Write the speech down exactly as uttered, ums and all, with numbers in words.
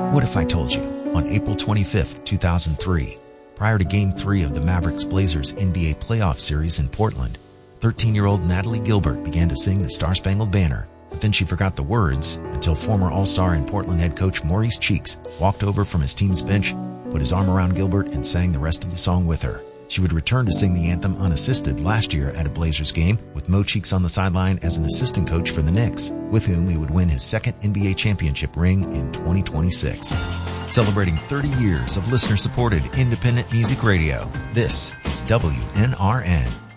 What if I told you on April twenty-fifth, two thousand three, prior to Game three of the Mavericks-Blazers N B A playoff series in Portland, thirteen-year-old Natalie Gilbert began to sing the Star-Spangled Banner, but then she forgot the words until former All-Star and Portland head coach Maurice Cheeks walked over from his team's bench, put his arm around Gilbert, and sang the rest of the song with her. She would return to sing the anthem unassisted last year at a Blazers game with Mo Cheeks on the sideline as an assistant coach for the Knicks, with whom he would win his second N B A championship ring in twenty twenty-six. Celebrating thirty years of listener-supported independent music radio, this is W N R N.